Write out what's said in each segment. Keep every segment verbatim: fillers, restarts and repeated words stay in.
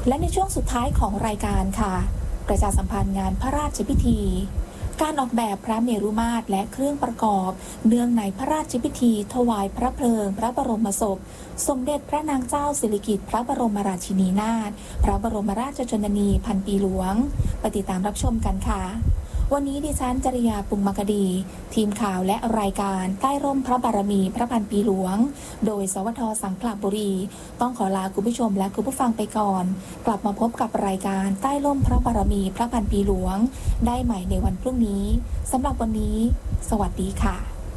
และในช่วงสุดท้ายของรายการค่ะประชาสัมพันธ์งานพระราชพิธีการออกแบบพระเมรุมาตรและเครื่องประกอบเนื่องในพระราชพิธีถวายพระเพลิงพระบรมศพสมเด็จพระนางเจ้าสิริกิติ์พระบรมราชินีนาถพระบรมราชชนนีพันปีหลวงไปติดตามรับชมกันค่ะวันนี้ดิฉันจริยาปุงมกดีทีมข่าวและรายการใต้ร่มพระบารมีพระพันปีหลวงโดยสวทสังขละบุรีต้องขอลาคุณผู้ชมและคุณผู้ฟังไปก่อนกลับมาพบกับรายการใต้ร่มพระบารมีพระพันปีหลวงได้ใหม่ในวันพรุ่งนี้สำหรับวันนี้สวัสดีค่ะ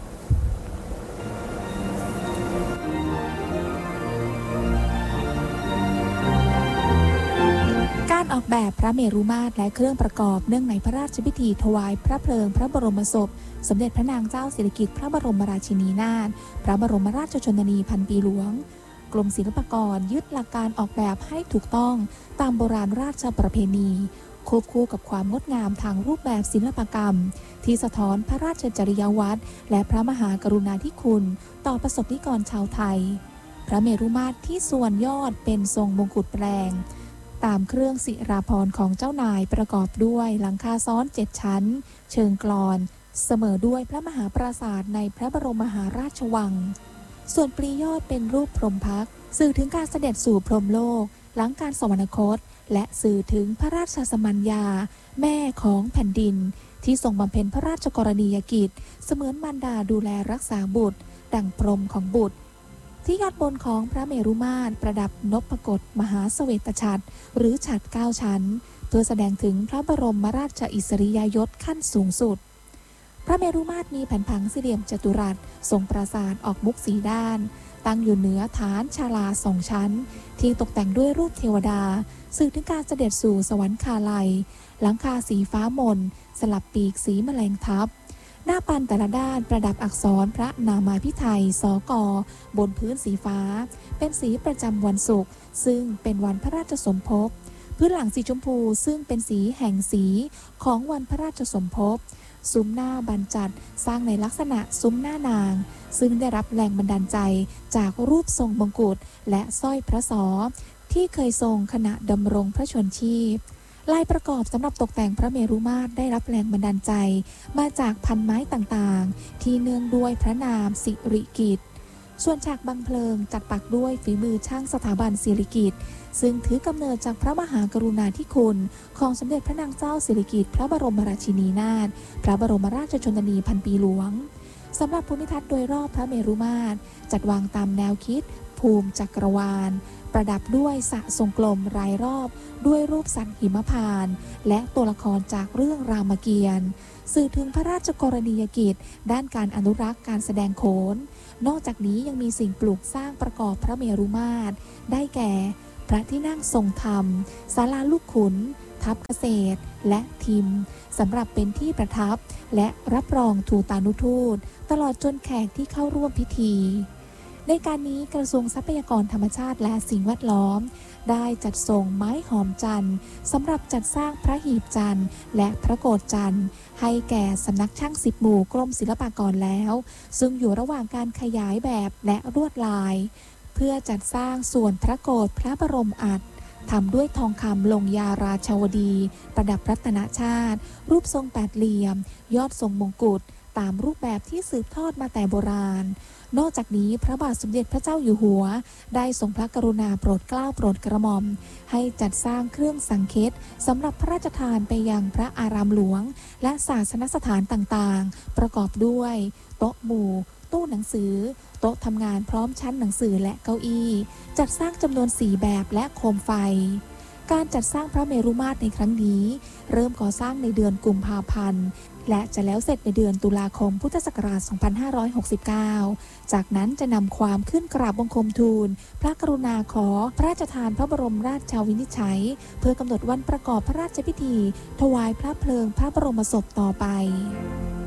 การออกแบบพระเมรุมาตรและเครื่องประกอบเนื่องในพระราชพิธีถวายพระเพลิงพระบรมศพสมเด็จพระนางเจ้าสิริกิติ์พระบรมราชินีนาถพระบรมราชชนนีพันปีหลวงกรมศิลปากรยึดหลักการออกแบบให้ถูกต้องตามโบราณราชประเพณีควบคู่กับความงดงามทางรูปแบบศิลปกรรมที่สะท้อนพระราชจริยวัตรและพระมหากรุณาธิคุณต่อประสบนิกรชาวไทยพระเมรุมาตรที่ส่วนยอดเป็นทรงมงกุฎแปลงตามเครื่องศิราภรณ์ของเจ้านายประกอบด้วยหลังคาซ้อนเจ็ดชั้นเชิงกลอนเสมอด้วยพระมหาปราสาทในพระบรมมหาราชวังส่วนปลียอดเป็นรูปพรหมพักตร์สื่อถึงการเสด็จสู่พรหมโลกหลังการสวรรคตและสื่อถึงพระราชสมัญญาแม่ของแผ่นดินที่ทรงบำเพ็ญพระราชกรณียกิจเสมือนมารดาดูแลรักษาบุตรดั่งพรหมของบุตรที่ยอดบนของพระเมรุมาตรประดับนพกฎมหาเสวตฉัตรหรือฉัตรเก้าชั้นเพื่อแสดงถึงพระบรมราชอิสริยยศขั้นสูงสุดพระเมรุมาตรมีแผ่นผังสี่เหลี่ยมจัตุรัสทรงปราสาทออกมุกสีด้านตั้งอยู่เหนือฐานชาลาสองชั้นที่ตกแต่งด้วยรูปเทวดาสื่อถึงการเสด็จสู่สวรรคาลัยหลังคาสีฟ้ามนสลับปีกสีแมลงทับหน้าปันแต่ละด้านประดับอักษรพระนามาภิไธยสกบนพื้นสีฟ้าเป็นสีประจำวันศุกร์ซึ่งเป็นวันพระราชสมภพพื้นหลังสีชมพูซึ่งเป็นสีแห่งสีของวันพระราชสมภพซุ้มหน้าบรรจัดสร้างในลักษณะซุ้มหน้านางซึ่งได้รับแรงบันดาลใจจากรูปทรงมงกุฎและสร้อยพระศอที่เคยทรงขณะดำรงพระชนชีพลายประกอบสำหรับตกแต่งพระเมรุมาตรได้รับแรงบันดาลใจมาจากพันไม้ต่างๆที่เนื่องด้วยพระนามสิริกิติ์ส่วนฉากบังเพลิงจัดปักด้วยฝีมือช่างสถาบันสิริกิติ์ซึ่งถือกำเนิดจากพระมหากรุณาธิคุณของสมเด็จพระนางเจ้าสิริกิติ์พระบรมราชินีนาถพระบรมราชชนนีพันปีหลวงสำหรับภูมิทัศน์โดยรอบพระเมรุมาตรจัดวางตามแนวคิดภูมิจักรวาลประดับด้วยสระทรงกลมรายรอบด้วยรูปสัตว์หิมพานต์และตัวละครจากเรื่องรามเกียรติ์สื่อถึงพระราชกรณียกิจด้านการอนุรักษ์การแสดงโขนนอกจากนี้ยังมีสิ่งปลูกสร้างประกอบพระเมรุมาตรได้แก่พระที่นั่งทรงธรรมศาลาลูกขุนทัพเกษตรและทิมสำหรับเป็นที่ประทับและรับรองทูตานุทูตตลอดจนแขกที่เข้าร่วมพิธีในการนี้กระทรวงทรัพยากรธรรมชาติและสิ่งแวดล้อมได้จัดส่งไม้หอมจันทร์สำหรับจัดสร้างพระหีบจันทร์และพระโกฐจันทร์ให้แก่สำนักช่างสิบหมู่กรมศิลปากรแล้วซึ่งอยู่ระหว่างการขยายแบบและลวดลายเพื่อจัดสร้างส่วนพระโกฐพระบรมอัฐทำด้วยทองคำลงยาราชาวดีประดับรัตนชาติรูปทรงแปดเหลี่ยมยอดทรงมงกุฎตามรูปแบบที่สืบทอดมาแต่โบราณนอกจากนี้พระบาทสมเด็จพระเจ้าอยู่หัวได้ทรงพระกรุณาโปรดเกล้าโปรดกระหม่อมให้จัดสร้างเครื่องสังเฆสำหรับพระราชทานไปยังพระอารามหลวงและศาสนสถานต่างๆประกอบด้วยโต๊ะหมู่ตู้หนังสือโต๊ะทำงานพร้อมชั้นหนังสือและเก้าอี้จัดสร้างจำนวนสี่แบบและโคมไฟการจัดสร้างพระเมรุมาตรในครั้งนี้เริ่มก่อสร้างในเดือนกุมภาพันธ์และจะแล้วเสร็จในเดือนตุลาคมพุทธศักราช สองพันห้าร้อยหกสิบเก้า จากนั้นจะนำความขึ้นกราบบังคมทูลพระกรุณาขอพระราชทานพระบรมราชวินิจฉัยเพื่อกำหนดวันประกอบพระราชพิธีถวายพระเพลิงพระบรมศพต่อไป